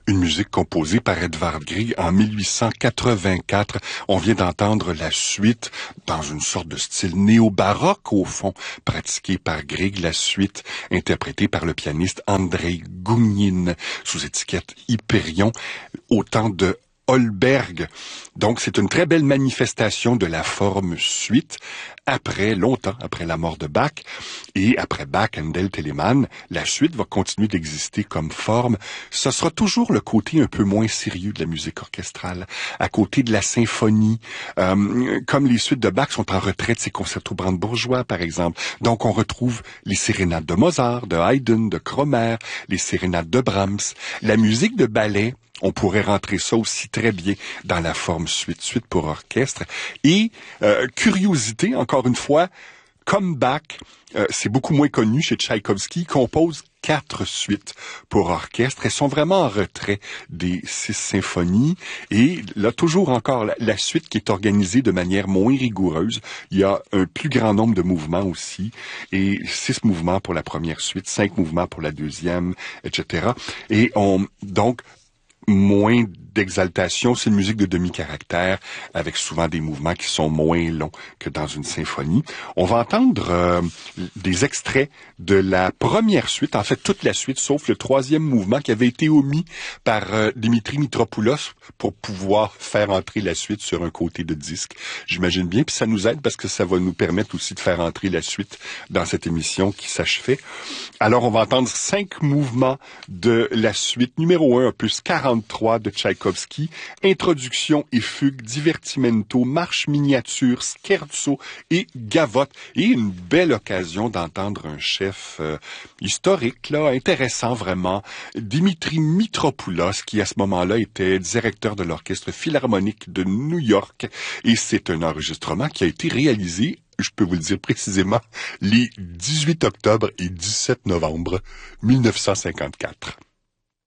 Une musique composée par Edvard Grieg en 1884. On vient d'entendre la suite dans une sorte de style néo-baroque, au fond, pratiqué par Grieg, la suite interprétée par le pianiste Andrei Gougnine, sous étiquette Hyperion, au temps de Holberg. Donc, c'est une très belle manifestation de la forme suite longtemps après la mort de Bach. Et après Bach, Handel, Telemann, la suite va continuer d'exister comme forme. Ce sera toujours le côté un peu moins sérieux de la musique orchestrale, à côté de la symphonie. Comme les suites de Bach sont en retrait de ses concertos brandebourgeois, par exemple. Donc, on retrouve les sérénades de Mozart, de Haydn, de Kromer, les sérénades de Brahms. La musique de ballet, on pourrait rentrer ça aussi très bien dans la forme suite pour orchestre. Et curiosité, encore une fois, comme Bach, c'est beaucoup moins connu chez Tchaïkovski, il compose 4 suites pour orchestre. Elles sont vraiment en retrait des 6 symphonies. Et là, toujours encore, la suite qui est organisée de manière moins rigoureuse. Il y a un plus grand nombre de mouvements aussi. Et 6 mouvements pour la première suite, 5 mouvements pour la deuxième, etc. Et donc, moins d'exaltation, c'est une musique de demi-caractère, avec souvent des mouvements qui sont moins longs que dans une symphonie. On va entendre des extraits de la première suite, en fait toute la suite, sauf le 3e mouvement qui avait été omis par Dimitri Mitropoulos pour pouvoir faire entrer la suite sur un côté de disque. J'imagine bien, puis ça nous aide parce que ça va nous permettre aussi de faire entrer la suite dans cette émission qui s'achevait. Alors on va entendre 5 mouvements de la suite numéro 1, opus 43 de Tchaïkovski. Introduction et fugue, divertimento, marche miniature, scherzo et gavotte. Et une belle occasion d'entendre un chef historique, là, intéressant vraiment, Dimitri Mitropoulos, qui à ce moment-là était directeur de l'Orchestre Philharmonique de New York. Et c'est un enregistrement qui a été réalisé, je peux vous le dire précisément, les 18 octobre et 17 novembre 1954.